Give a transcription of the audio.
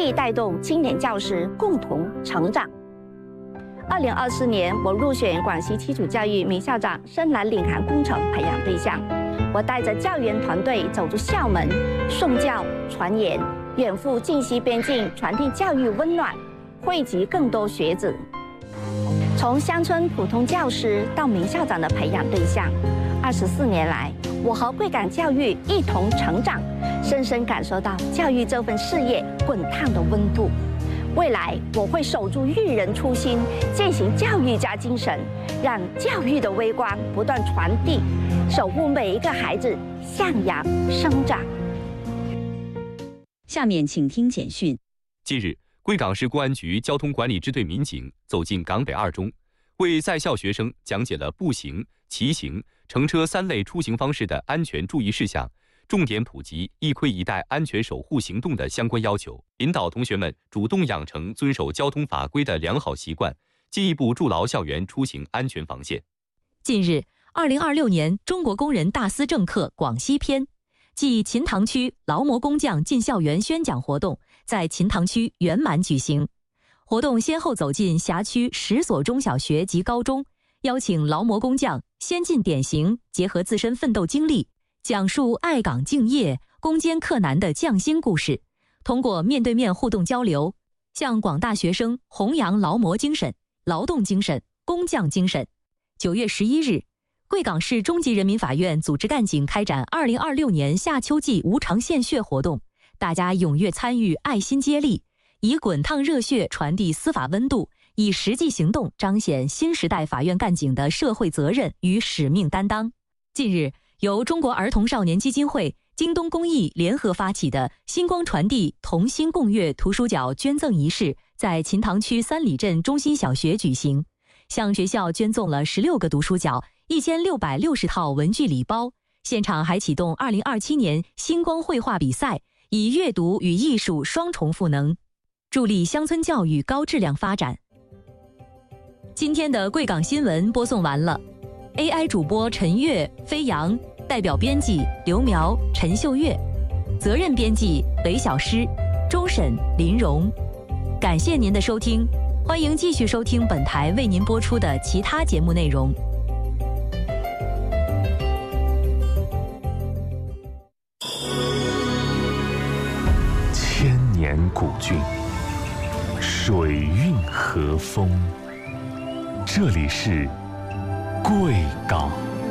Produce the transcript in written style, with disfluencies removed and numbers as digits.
以带动青年教师共同成长。2024年，我入选广西基础教育名校长深蓝领航工程培养对象。我带着教员团队走出校门，送教传言，远赴晋西边境，传递教育温暖，惠及更多学子。从乡村普通教师到名校长的培养对象，24年来，我和贵港教育一同成长，深深感受到教育这份事业滚烫的温度。未来我会守住育人初心，践行教育家精神，让教育的微光不断传递，守护每一个孩子向阳生长。 下面请听简讯。 近日，贵港市公安局交通管理支队民警走进港北二中，为在校学生讲解了步行、骑行、乘车3类出行方式的安全注意事项，重点普及一盔一带安全守护行动的相关要求，引导同学们主动养成遵守交通法规的良好习惯，进一步筑牢校园出行安全防线。 近日，2026年中国工人大思政课广西篇暨秦塘区劳模工匠进校园宣讲活动在秦塘区圆满举行。活动先后走进辖区10所中小学及高中，邀请劳模工匠先进典型，结合自身奋斗经历，讲述爱岗敬业、攻坚克难的匠心故事，通过面对面互动交流，向广大学生弘扬劳模精神、劳动精神、工匠精神。9月11日，贵港市中级人民法院组织干警开展2026年夏秋季无偿献血活动，大家踊跃参与，爱心接力，以滚烫热血传递司法温度，以实际行动彰显新时代法院干警的社会责任与使命担当。近日，由中国儿童少年基金会、京东公益联合发起的星光传递同心共悦图书角捐赠仪式在秦塘区3里镇中心小学举行，向学校捐赠了16个读书角、1660套文具礼包。现场还启动2027年星光绘画比赛，以阅读与艺术双重赋能，助力乡村教育高质量发展。今天的贵港新闻播送完了。AI 主播陈月、飞扬，代表编辑刘苗、陈秀月，责任编辑韦小诗、周沈、林荣。感谢您的收听，欢迎继续收听本台为您播出的其他节目内容。 千年古郡，水韵和风，这里是贵港。